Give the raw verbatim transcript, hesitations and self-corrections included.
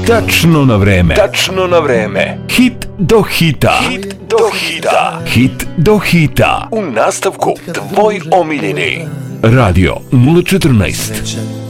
Tačno na vreme. Tačno na vreme. Hit do hita. Hit do hita. Hit do hita. U nastavku tvoj omiljeni. Radio nula četrnaest.